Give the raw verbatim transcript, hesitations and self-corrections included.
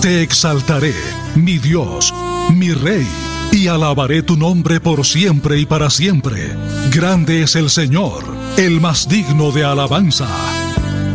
Te exaltaré, mi Dios, mi Rey, y alabaré tu nombre por siempre y para siempre. Grande es el Señor, el más digno de alabanza.